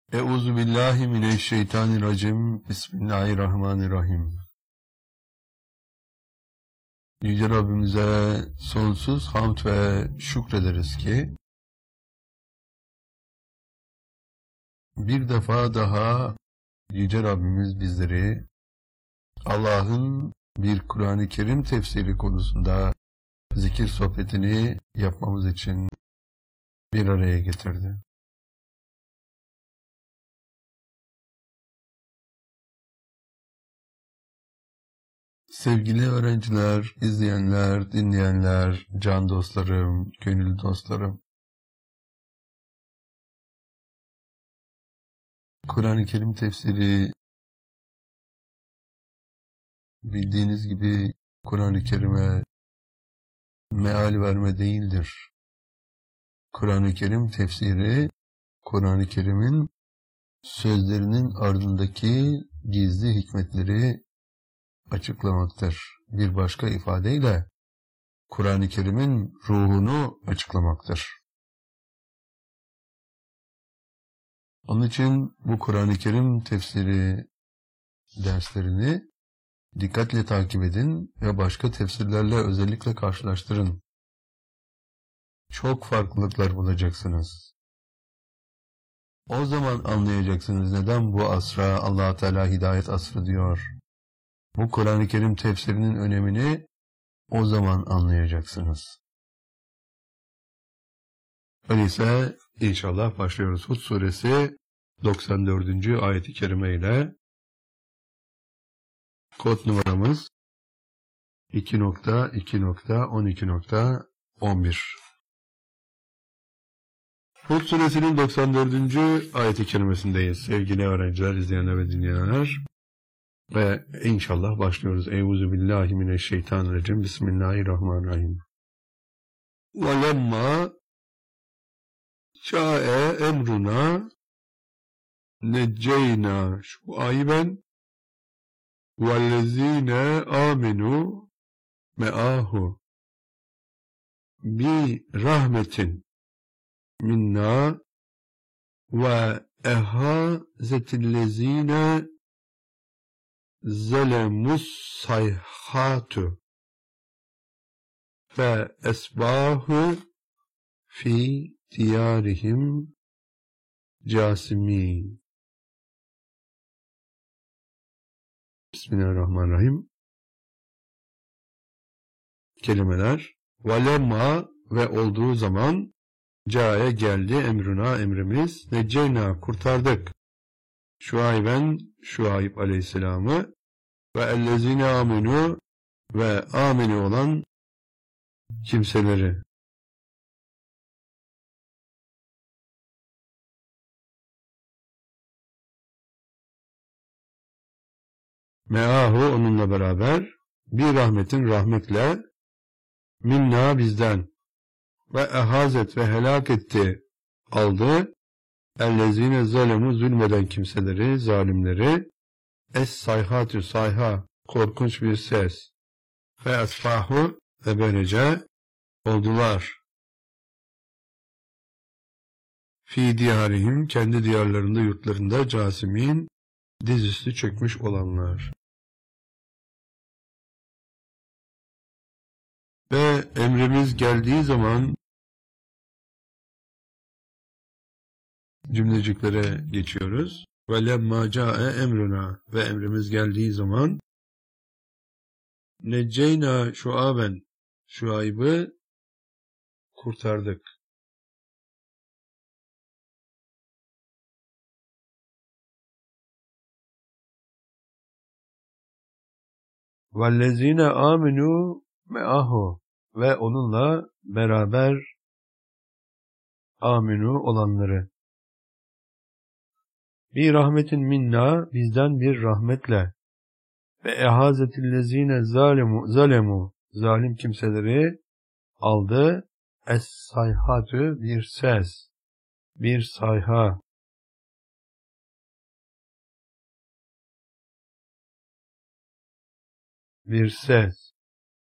Euzubillahimineşşeytanirracim. Bismillahirrahmanirrahim. Yüce Rabbimize sonsuz hamd ve şükrederiz ki bir defa daha Yüce Rabbimiz bizleri Allah'ın bir Kur'an-ı Kerim tefsiri konusunda zikir sohbetini yapmamız için bir araya getirdi. Sevgili öğrenciler, izleyenler, dinleyenler, can dostlarım, gönül dostlarım. Kur'an-ı Kerim tefsiri bildiğiniz gibi Kur'an-ı Kerim'e meal verme değildir. Kur'an-ı Kerim tefsiri, Kur'an-ı Kerim'in sözlerinin ardındaki gizli hikmetleri açıklamaktır. Bir başka ifadeyle Kur'an-ı Kerim'in ruhunu açıklamaktır. Onun için bu Kur'an-ı Kerim tefsiri derslerini dikkatle takip edin ve başka tefsirlerle özellikle karşılaştırın. Çok farklılıklar bulacaksınız. O zaman anlayacaksınız neden bu asra Allah Teala hidayet asrı diyor. Bu Kur'an-ı Kerim tefsirinin önemini o zaman anlayacaksınız. Öyleyse inşallah başlıyoruz. Hud suresi 94. ayet-i kerime ile kod numaramız 2.2.12.11. Hud suresinin 94. ayet-i kerimesindeyiz. Sevgili öğrenciler, izleyenler ve dinleyenler. Ve inşallah başlıyoruz. Euzubillahimineşşeytanirracim. Bismillahirrahmanirrahim. وَلَمَّا شَاءَ اَمْرُنَا نَجَّيْنَا شُعَيْبًا وَالَّذ۪ينَ آمَنُوا مَعَهُ بِرَحْمَةٍ مِنَّا وَاَحَازَتِ الَّذ۪ينَ ظَلَمُوا الصَّيْحَةُ فَأَصْبَحُوا فِي دِيَارِهِمْ جَاثِمِينَ. Bismillahirrahmanirrahim. Kelimeler وَلَمَّا ve olduğu zaman Câ'ye geldi emruna emrimiz necceyna kurtardık. Şuayb aleyhisselamı ve ellezine amenu ve ameni olan kimseleri. Meahu onunla beraber bir rahmetin rahmetle minna bizden ve ehazet ve helak etti aldı ellezine zalemu zulmeden kimseleri, zalimleri es-sayhatü sayha korkunç bir ses ve asfahu ve böylece oldular fi diyarihim kendi diyarlarında yurtlarında casimin dizüstü çökmüş olanlar. Ve emrimiz geldiği zaman cümleciklere geçiyoruz. Ve lemma câe emruna ve emrimiz geldiği zaman necceyna şuaben Şuayb'ı kurtardık. Vellezine amenu me'ahu ve onunla beraber aminu olanları. Bir rahmetin minna bizden bir rahmetle ve ehazetillezine zalemu zalim kimseleri aldı es-sayhatü bir ses, bir sayha. Bir ses.